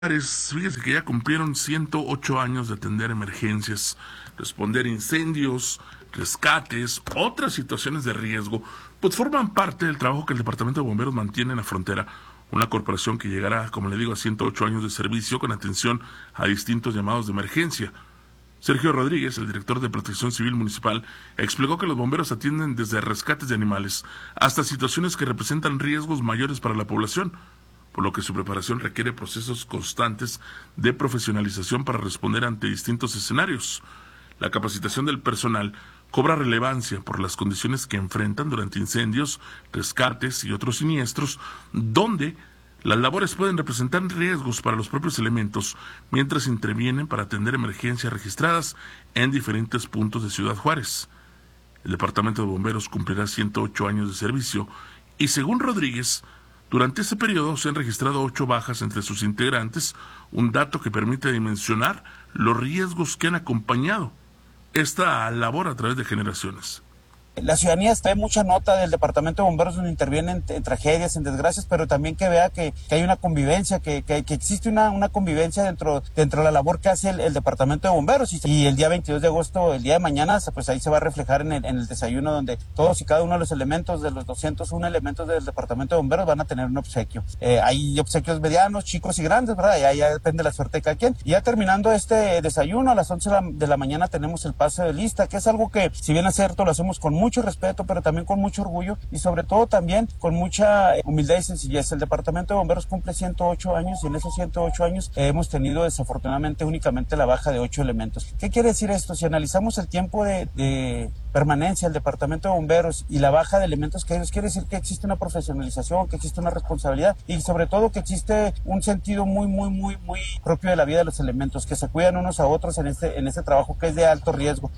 Fíjese que ya cumplieron 108 años de atender emergencias, responder incendios, rescates, otras situaciones de riesgo, pues forman parte del trabajo que el Departamento de Bomberos mantiene en la frontera, una corporación que llegará, como le digo, a 108 años de servicio con atención a distintos llamados de emergencia. Sergio Rodríguez, el director de Protección Civil Municipal, explicó que los bomberos atienden desde rescates de animales hasta situaciones que representan riesgos mayores para la población, por lo que su preparación requiere procesos constantes de profesionalización para responder ante distintos escenarios. La capacitación del personal cobra relevancia por las condiciones que enfrentan durante incendios, rescates y otros siniestros, donde las labores pueden representar riesgos para los propios elementos mientras intervienen para atender emergencias registradas en diferentes puntos de Ciudad Juárez. El Departamento de Bomberos cumplirá 108 años de servicio y, según Rodríguez, durante ese periodo se han registrado 8 bajas entre sus integrantes, un dato que permite dimensionar los riesgos que han acompañado esta labor a través de generaciones. La ciudadanía está en mucha nota del Departamento de Bomberos donde intervienen en tragedias, en desgracias, pero también que vea que hay una convivencia, que existe una convivencia dentro de la labor que hace el Departamento de Bomberos. Y el día 22 de agosto, el día de mañana, pues ahí se va a reflejar en el desayuno donde todos y cada uno de los elementos, de los 201 elementos del Departamento de Bomberos van a tener un obsequio. Hay obsequios medianos, chicos y grandes, ¿verdad? Y ahí ya depende de la suerte de cada quien. Y ya terminando este desayuno, a las 11 de la mañana tenemos el pase de lista, que es algo que, si bien es cierto, lo hacemos con mucho respeto, pero también con mucho orgullo y sobre todo también con mucha humildad y sencillez. El Departamento de Bomberos cumple 108 años y en esos 108 años hemos tenido desafortunadamente únicamente la baja de 8 elementos. ¿Qué quiere decir esto? Si analizamos el tiempo de permanencia del Departamento de Bomberos y la baja de elementos caídos, quiere decir que existe una profesionalización, que existe una responsabilidad y sobre todo que existe un sentido muy propio de la vida de los elementos, que se cuidan unos a otros en este trabajo que es de alto riesgo.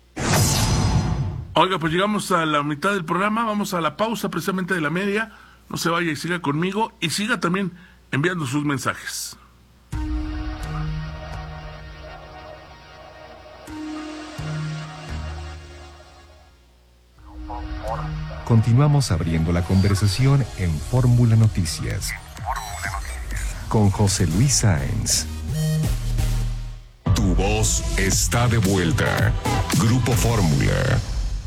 Oiga, pues llegamos a la mitad del programa, vamos a la pausa precisamente de la media. No se vaya y siga conmigo y siga también enviando sus mensajes. Continuamos abriendo la conversación en Fórmula Noticias con José Luis Sáenz. Tu voz está de vuelta. Grupo Fórmula.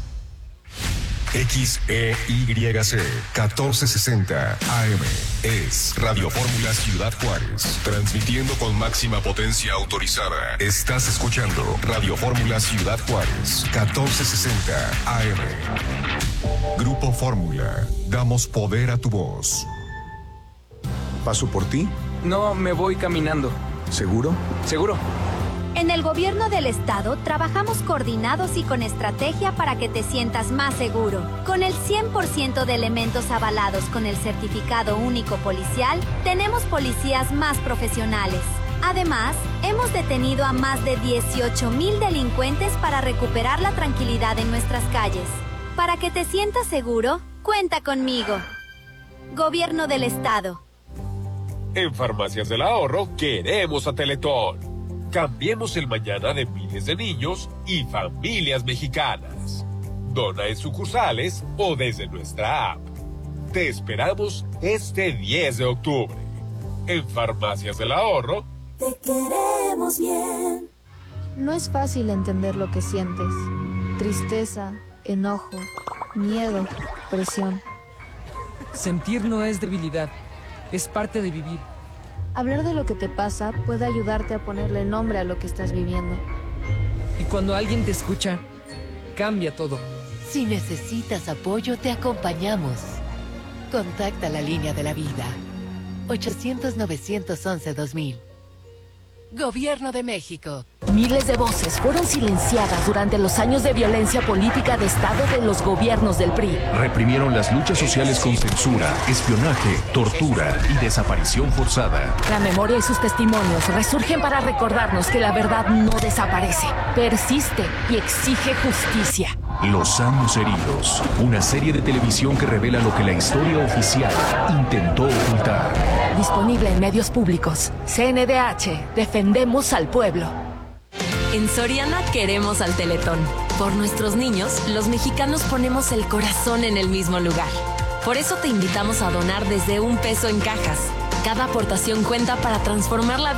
XEYC 1460 AM es Radio Fórmula Ciudad Juárez, transmitiendo con máxima potencia autorizada. Estás escuchando Radio Fórmula Ciudad Juárez 1460 AM. Grupo Fórmula, damos poder a tu voz. ¿Paso por ti? No, me voy caminando. ¿Seguro? Seguro. En el gobierno del estado trabajamos coordinados y con estrategia para que te sientas más seguro. Con el 100% de elementos avalados con el certificado único policial, tenemos policías más profesionales. Además, hemos detenido a más de 18,000 delincuentes para recuperar la tranquilidad en nuestras calles. Para que te sientas seguro, cuenta conmigo. Gobierno del estado. En Farmacias del Ahorro queremos a Teletón. Cambiemos el mañana de miles de niños y familias mexicanas. Dona en sucursales o desde nuestra app. Te esperamos este 10 de octubre. En Farmacias del Ahorro. Te queremos bien. No es fácil entender lo que sientes. Tristeza, enojo, miedo, presión. Sentir no es debilidad, es parte de vivir. Hablar de lo que te pasa puede ayudarte a ponerle nombre a lo que estás viviendo. Y cuando alguien te escucha, cambia todo. Si necesitas apoyo, te acompañamos. Contacta la línea de la vida. 800-911-2000. Gobierno de México. Miles de voces fueron silenciadas durante los años de violencia política de Estado de los gobiernos del PRI. Reprimieron las luchas sociales con censura, espionaje, tortura y desaparición forzada. La memoria y sus testimonios resurgen para recordarnos que la verdad no desaparece, persiste y exige justicia. Los años heridos, una serie de televisión que revela lo que la historia oficial intentó ocultar. Disponible en medios públicos. CNDH, defendemos al pueblo. En Soriana queremos al Teletón. Por nuestros niños, los mexicanos ponemos el corazón en el mismo lugar. Por eso te invitamos a donar desde $1 en cajas. Cada aportación cuenta para transformar la